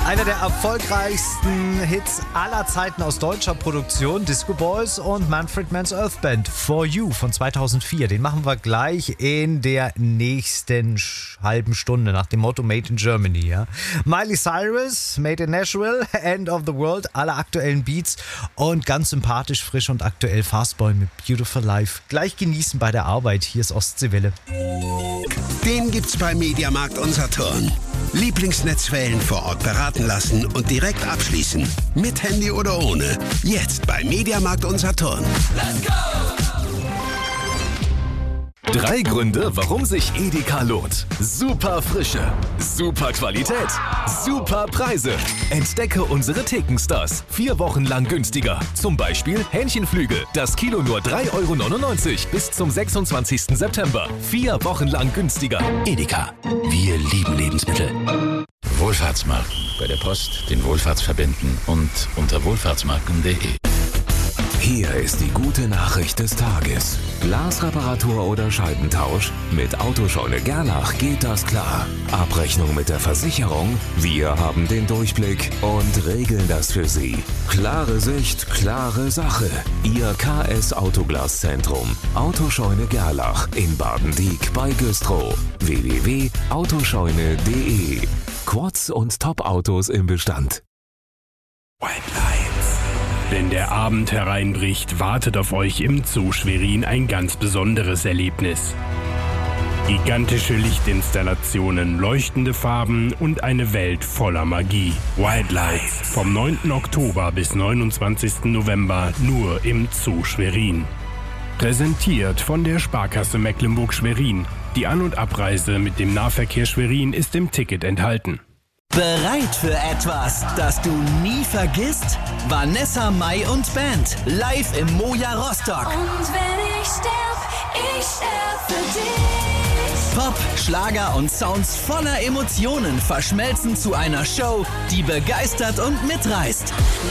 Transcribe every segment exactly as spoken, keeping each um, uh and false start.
Einer der erfolgreichsten Hits aller Zeiten aus deutscher Produktion, Disco Boys und Manfred Mann's Earth Band, For You von zweitausendvier. Den machen wir gleich in der nächsten halben Stunde nach dem Motto Made in Germany. Ja? Miley Cyrus, Made in Nashville, End of the World, alle aktuellen Beats und ganz sympathisch, frisch und aktuell Fastboy mit Beautiful Life. Gleich genießen bei der Arbeit. Hier ist Ostseewelle. Den gibt's bei Mediamarkt und Saturn. Lieblingsnetzwellen vor Ort beraten lassen und direkt abschließen. Mit Handy oder ohne. Jetzt bei Mediamarkt und Saturn. Let's go! Drei Gründe, warum sich Edeka lohnt. Super Frische, super Qualität, super Preise. Entdecke unsere Thekenstars. Vier Wochen lang günstiger. Zum Beispiel Hähnchenflügel. Das Kilo nur drei Euro neunundneunzig bis zum sechsundzwanzigsten September. Vier Wochen lang günstiger. Edeka. Wir lieben Lebensmittel. Wohlfahrtsmarken. Bei der Post, den Wohlfahrtsverbänden und unter wohlfahrtsmarken punkt de. Hier ist die gute Nachricht des Tages. Glasreparatur oder Scheibentausch? Mit Autoscheune Gerlach geht das klar. Abrechnung mit der Versicherung? Wir haben den Durchblick und regeln das für Sie. Klare Sicht, klare Sache. Ihr K S Autoglaszentrum. Autoscheune Gerlach in Baden-Diek bei Güstrow. w w w punkt autoscheune punkt de. Quads und Top-Autos im Bestand. White Lights. Wenn der Abend hereinbricht, wartet auf euch im Zoo Schwerin ein ganz besonderes Erlebnis. Gigantische Lichtinstallationen, leuchtende Farben und eine Welt voller Magie. Wild Lights vom neunten Oktober bis neunundzwanzigsten November nur im Zoo Schwerin. Präsentiert von der Sparkasse Mecklenburg-Schwerin. Die An- und Abreise mit dem Nahverkehr Schwerin ist im Ticket enthalten. Bereit für etwas, das du nie vergisst? Vanessa Mai und Band, live im Moja Rostock. Und wenn ich sterb, ich sterb für dich. Pop, Schlager und Sounds voller Emotionen verschmelzen zu einer Show, die begeistert und mitreißt.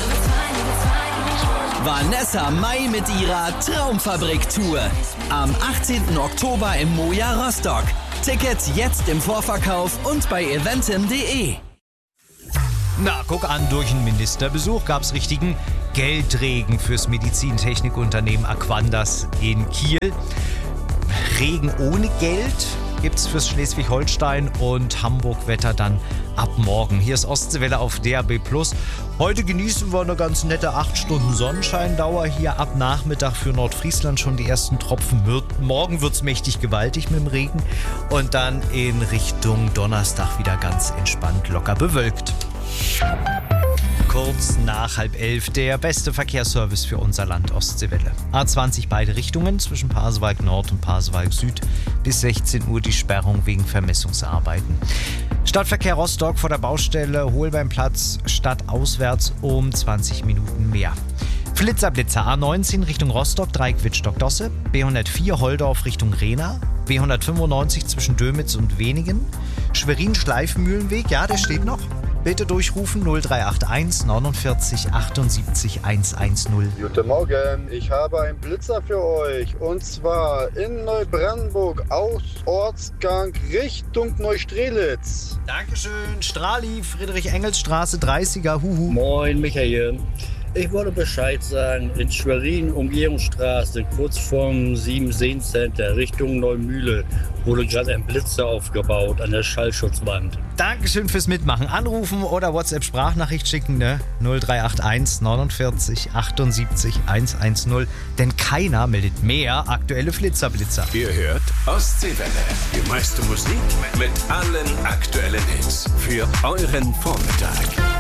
Vanessa Mai mit ihrer Traumfabrik-Tour. Am achtzehnten Oktober im Moja Rostock. Tickets jetzt im Vorverkauf und bei eventim punkt de. Na, guck an, durch einen Ministerbesuch gab es richtigen Geldregen fürs Medizintechnikunternehmen Aquandas in Kiel. Regen ohne Geld gibt es fürs Schleswig-Holstein und Hamburg-Wetter dann ab morgen. Hier ist Ostseewelle auf D A B plus. Heute genießen wir eine ganz nette acht Stunden Sonnenscheindauer. Hier ab Nachmittag für Nordfriesland schon die ersten Tropfen. Morgen wird es mächtig gewaltig mit dem Regen. Und dann in Richtung Donnerstag wieder ganz entspannt locker bewölkt. Kurz nach halb elf der beste Verkehrsservice für unser Land Ostseewelle. A zwanzig beide Richtungen zwischen Pasewalk Nord und Pasewalk Süd. Bis sechzehn Uhr die Sperrung wegen Vermessungsarbeiten. Stadtverkehr Rostock vor der Baustelle Holbeinplatz stadtauswärts um zwanzig Minuten mehr. Flitzerblitzer A neunzehn Richtung Rostock, Dreieck Wittstock-Dosse, B hundertvier Holdorf Richtung Rehna, B hundertfünfundneunzig zwischen Dömitz und Wenigen, Schwerin-Schleifenmühlenweg, ja, der steht noch. Bitte durchrufen null drei acht eins neunundvierzig achtundsiebzig hundertzehn. Guten Morgen, ich habe einen Blitzer für euch. Und zwar in Neubrandenburg aus Ortsgang Richtung Neustrelitz. Dankeschön, Strahli, Friedrich-Engels-Straße dreißiger, huhu. Moin, Michael. Ich wollte Bescheid sagen, in Schwerin, Umgehungsstraße, kurz vorm Sieben-Seen-Center, Richtung Neumühle, wurde gerade ein Blitzer aufgebaut an der Schallschutzwand. Dankeschön fürs Mitmachen. Anrufen oder WhatsApp-Sprachnachricht schicken, ne? null drei acht eins neunundvierzig achtundsiebzig hundertzehn. Denn keiner meldet mehr aktuelle Flitzerblitzer. Ihr hört Ostseewelle. Die meiste Musik mit allen aktuellen Hits für euren Vormittag.